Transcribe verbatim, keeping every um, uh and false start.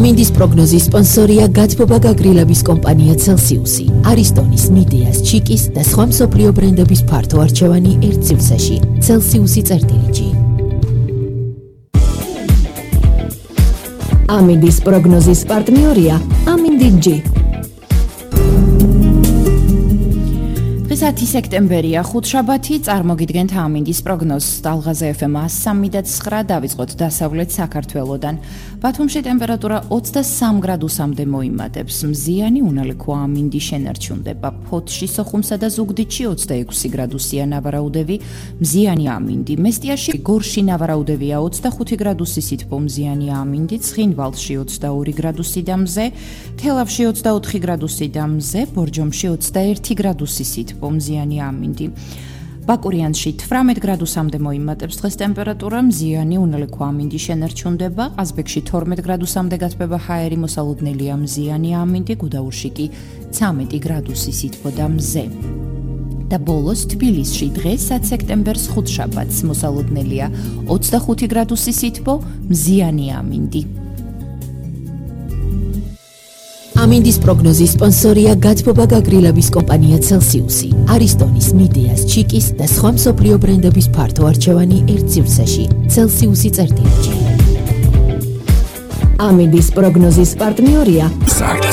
ამინდის პროგნოზის სპონსორია გათბობა გაგრილების კომპანია Celsius-ი, არისტონის, მიდეას, ჩიკის და სხვა მსოფლიო ბრენდების ფართო არჩევანი ერთ სივრცეში. Celsius-ი წერტილიჯი. ამინდის პროგნოზის პარტნიორია ამინდიჯი. ათი სექტემბერია, ხუთშაბათი, წარმოგიდგენთ ამინდის პროგნოზს. ტალღაზე ეფ ემ one oh three point nine დავიწყოთ დასავლეთ საქართველოდან. ბათუმში ტემპერატურა ოცდასამ გრადუსამდე მოიმატებს. მზიანი უნალექო ამინდი შენარჩუნდება. ფოთში, სოხუმსა და ზუგდიდში ოცდაექვსი გრადუსია ნავარაუდევი, მზიანი ამინდი. მესტიაში, გორში ნავარაუდევია ოცდახუთი გრადუსი სითბო, მზიანი ამინდი. ცხინვალში ოცდაორი გრადუსი და მზე, თელავში ოცდაოთხი გრადუსი და მზე, ბორჯომში ოცდაერთი გრადუსი სითბო, მზიანი ამინდი. ბაკურიანში თვრამეტ გრადუსამდე მოიმატებს დღეს ტემპერატურა, მზიანი უნალექო ამინდი შენარჩუნდება. ყაზბეგში თორმეტ გრადუსამდე გათბება ჰაერი, მოსალოდნელია მზიანი ამინდი. გუდაურში კი ცამეტი გრადუსი სითბო და მზე. და ბოლოს თბილისში დღეს ათი სექტემბერს ხუთშაბათს მოსალოდნელია ოცდახუთი გრადუსი სითბო, მზიანი ამინდი. ამინდის პროგნოზის სპონსორია გათბობა გაგრილების კომპანია Celsius-ი, არისტონის, მიდეას, ჩიკის და სხვა მსოფლიო ბრენდების ფართო არჩევანი ერთ სივრცეში. Celsius-ი წერტილიჯი. ამინდის პროგნოზის პარტნიორია